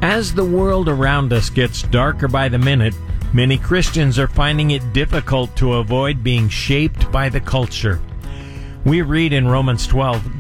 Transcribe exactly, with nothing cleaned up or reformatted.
As the world around us gets darker by the minute, many Christians are finding it difficult to avoid being shaped by the culture. We read in Romans twelve,